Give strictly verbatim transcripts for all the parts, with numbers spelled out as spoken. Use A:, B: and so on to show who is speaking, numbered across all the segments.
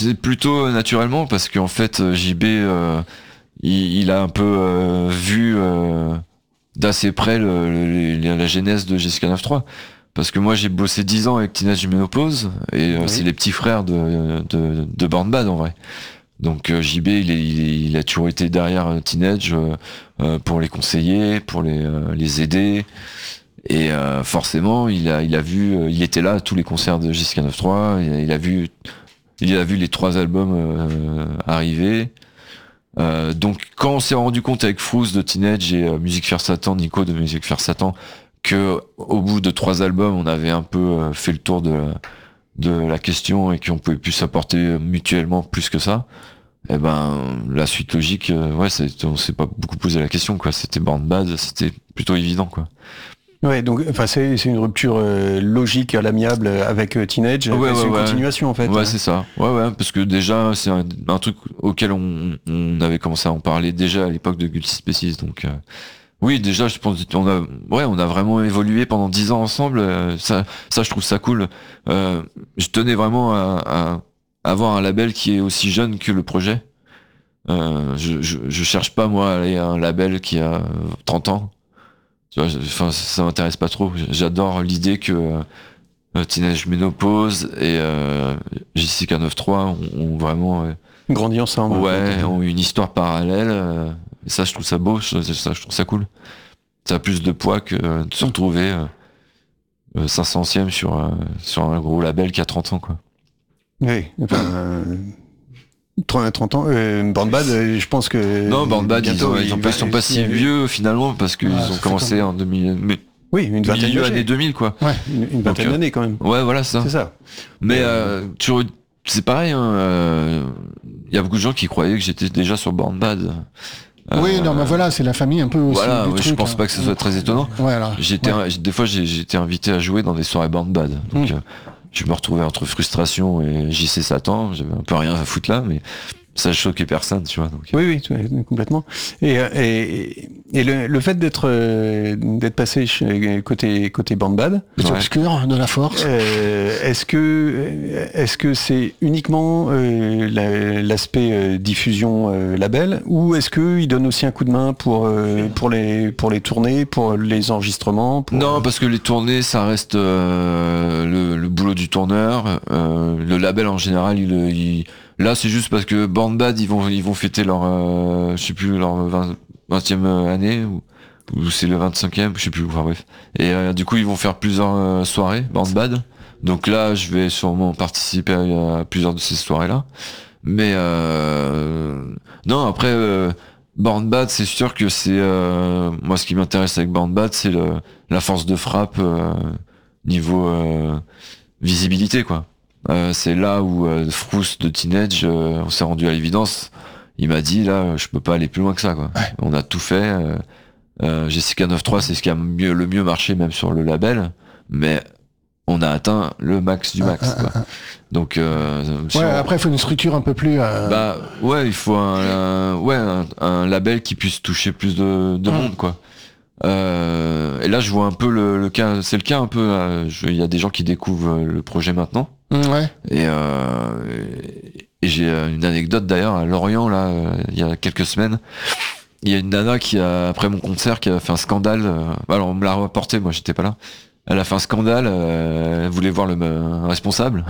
A: C'est plutôt naturellement parce qu'en fait, J B, euh, il, il a un peu euh, vu euh, d'assez près le, le, le, la genèse de Jessica neuf trois. Parce que moi, j'ai bossé dix ans avec Teenage Menopause, et euh, oui. c'est les petits frères de, de, de Born Bad, en vrai. Donc euh, J B, il, est, il, est, il a toujours été derrière euh, Teenage euh, euh, pour les conseiller, pour les, euh, les aider. Et euh, forcément, il a, il a vu, euh, il était là à tous les concerts de Jessica neuf trois, il a, il a vu... Il a vu les trois albums euh, arriver. Euh, donc quand on s'est rendu compte avec Frousse de Teenage et euh, Musique Faire Satan, Nico de Musique Faire Satan, que au bout de trois albums, on avait un peu euh, fait le tour de la, de la question et qu'on pouvait plus s'apporter mutuellement plus que ça, et ben la suite logique, euh, ouais, c'est, on s'est pas beaucoup posé la question, quoi. C'était Born Bad, c'était plutôt évident, quoi.
B: Ouais, donc enfin c'est c'est une rupture euh, logique à l'amiable avec euh, Teenage,
A: ouais,
B: c'est
A: ouais,
B: une
A: ouais.
B: continuation en fait.
A: Ouais, c'est ça. Ouais, ouais, parce que déjà c'est un, un truc auquel on, on avait commencé à en parler déjà à l'époque de Guilty Species, donc euh, oui, déjà je pense on a ouais on a vraiment évolué pendant dix ans ensemble. Euh, ça, ça je trouve ça cool. Euh, je tenais vraiment à, à avoir un label qui est aussi jeune que le projet. Euh, je, je je cherche pas moi à aller à un label qui a trente ans. Tu vois, enfin, ça m'intéresse pas trop. J'adore l'idée que euh, Teenage Menopause et euh, Jessica neuf trois ont, ont vraiment euh,
B: grandi ensemble.
A: Ouais, ont une histoire parallèle. Euh, et ça, je trouve ça beau. Ça, ça, je trouve ça cool. Ça a plus de poids que euh, de se retrouver euh, cinq centième sur euh, sur un gros label qui a trente ans, quoi.
B: Oui. Enfin, euh... trente ans, euh, Born Bad, euh, je pense que...
A: Non, Born Bad, ils, ont, ils, ont, ils sont pas si vieux finalement, parce qu'ils ah, ont commencé en deux mille... Mais
B: oui, une vingtaine
A: milieu années deux mille, quoi.
B: Ouais, une, une vingtaine Donc, d'années quand même.
A: Ouais, voilà, ça.
B: C'est ça.
A: Mais euh, tu, c'est pareil, il hein, euh, y a beaucoup de gens qui croyaient que j'étais déjà sur Born Bad.
C: Euh, oui, non, mais voilà, c'est la famille un peu aussi.
A: Voilà, ouais,
C: truc,
A: je pense
C: hein.
A: pas que ce soit très étonnant.
C: Voilà.
A: J'étais,
C: ouais.
A: Des fois, j'ai, j'étais invité à jouer dans des soirées Born Bad. Donc, mmh. euh, je me retrouvais entre frustration et J C Satan. J'avais un peu rien à foutre là, mais ça choquait personne, tu vois. Donc.
B: Oui, oui, complètement. Et, et, et le, le fait d'être d'être passé chez, côté côté Born Bad,
C: ouais. obscur de la force.
B: Euh, est-ce que est-ce que c'est uniquement euh, la, l'aspect euh, diffusion euh, label, ou est-ce que il donne aussi un coup de main pour euh, pour les pour les tournées, pour les enregistrements pour...
A: Non, parce que les tournées, ça reste euh, le, le boulot du tourneur. Euh, le label en général, il, il là, c'est juste parce que Born Bad, ils vont, ils vont fêter leur, euh, je sais plus, leur vingtième année, ou, ou c'est le vingt-cinquième, je sais plus, enfin bref. Et euh, du coup, ils vont faire plusieurs euh, soirées, Born Bad. Donc là, je vais sûrement participer à, à plusieurs de ces soirées-là. Mais euh, non, après, euh, Born Bad, c'est sûr que c'est... Euh, moi, ce qui m'intéresse avec Born Bad, c'est le, la force de frappe euh, niveau euh, visibilité, quoi. Euh, c'est là où euh, Frousse de Teenage, euh, on s'est rendu à l'évidence. Il m'a dit là, je peux pas aller plus loin que ça, quoi. Ouais. On a tout fait. Euh, euh, Jessica neuf trois, c'est ce qui a mieux, le mieux marché même sur le label, mais on a atteint le max du max. Ah, quoi. Ah, ah. Donc euh,
C: si ouais, on... après il faut une structure un peu plus. Euh...
A: Bah ouais, il faut un, un ouais un, un label qui puisse toucher plus de, de mmh. monde, quoi. Euh, et là, je vois un peu le, le cas. C'est le cas un peu. Il y a des gens qui découvrent le projet maintenant.
C: Ouais.
A: Et, euh, et j'ai une anecdote d'ailleurs à Lorient là, il y a quelques semaines. Il y a une nana qui a, après mon concert, qui a fait un scandale. Alors on me l'a rapporté, moi j'étais pas là. Elle a fait un scandale, euh, elle voulait voir le un responsable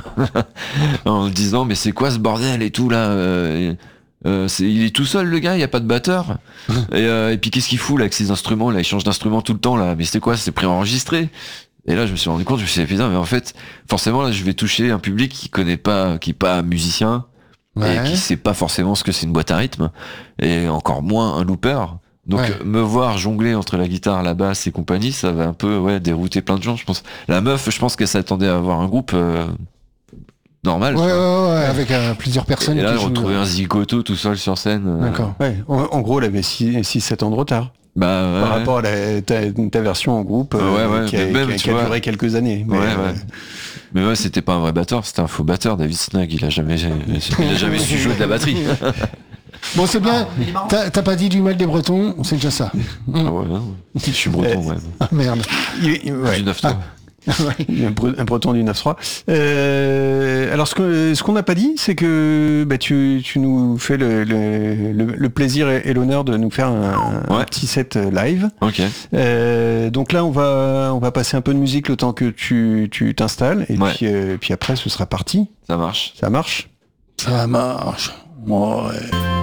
A: en disant mais c'est quoi ce bordel et tout là. Euh, euh, c'est, il est tout seul le gars, il y a pas de batteur. et, euh, et puis qu'est-ce qu'il fout là avec ses instruments là, il change d'instrument tout le temps là. Mais c'était quoi, c'est préenregistré. Et là, je me suis rendu compte, je me suis dit, putain, mais en fait, forcément, là, je vais toucher un public qui connaît pas, qui est pas musicien, ouais. et qui sait pas forcément ce que c'est une boîte à rythme, et encore moins un looper. Donc, ouais. me voir jongler entre la guitare, la basse et compagnie, ça va un peu, ouais, dérouter plein de gens, je pense. La meuf, je pense qu'elle s'attendait à avoir un groupe, euh, normal.
C: Ouais, ouais, ouais, avec euh, plusieurs personnes.
A: Et là, je retrouvais un zigoto tout seul sur scène. Euh...
B: D'accord. Ouais. En, en gros, elle avait six sept ans de retard.
A: Bah, ouais,
B: par
A: ouais.
B: rapport à la, ta, ta version en groupe, euh,
A: ouais, ouais,
B: qui a,
A: même,
B: qui a, qui a
A: vois,
B: duré quelques années. Mais,
A: ouais,
B: euh...
A: ouais. mais ouais, c'était pas un vrai batteur, c'était un faux batteur. David Snag, il a jamais, il a jamais su jouer de la batterie.
C: Bon, c'est bien. T'as, t'as pas dit du mal des Bretons, c'est déjà ça.
A: Ah ouais, non. Je suis breton, ouais.
C: Ah merde.
B: Il, il, ouais.
A: Du neuf trois.
B: un, bre- un breton du neuf trois. Euh, alors ce, que, ce qu'on n'a pas dit, c'est que bah, tu, tu nous fais le, le, le, le plaisir et, et l'honneur de nous faire un,
A: Ouais.
B: un petit set live.
A: Ok.
B: Euh, donc là, on va, on va passer un peu de musique le temps que tu, tu t'installes. Et
A: Ouais.
B: puis, euh, puis après, ce sera parti.
A: Ça marche.
B: Ça marche?
C: Ça marche. Ouais.